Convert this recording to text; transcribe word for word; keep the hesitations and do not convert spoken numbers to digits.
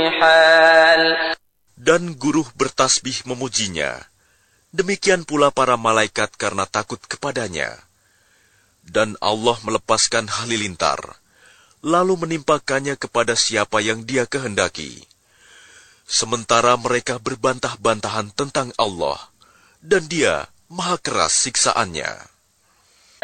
Dan guru bertasbih memujinya. Demikian pula para malaikat karena takut kepadanya. Dan Allah melepaskan halilintar, lalu menimpakannya kepada siapa yang Dia kehendaki. Sementara mereka berbantah-bantahan tentang Allah, dan Dia maha keras siksaannya.